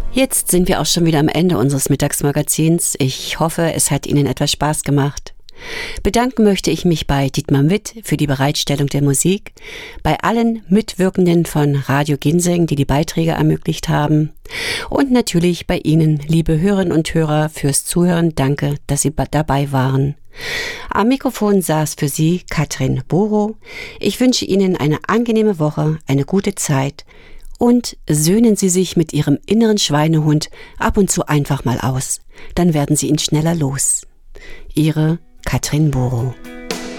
Jetzt sind wir auch schon wieder am Ende unseres Mittagsmagazins. Ich hoffe, es hat Ihnen etwas Spaß gemacht. Bedanken möchte ich mich bei Dietmar Witt für die Bereitstellung der Musik, bei allen Mitwirkenden von Radio Ginseng, die die Beiträge ermöglicht haben, und natürlich bei Ihnen, liebe Hörerinnen und Hörer, fürs Zuhören. Danke, dass Sie dabei waren. Am Mikrofon saß für Sie Katrin Borow. Ich wünsche Ihnen eine angenehme Woche, eine gute Zeit und söhnen Sie sich mit Ihrem inneren Schweinehund ab und zu einfach mal aus. Dann werden Sie ihn schneller los. Ihre Katrin Borow.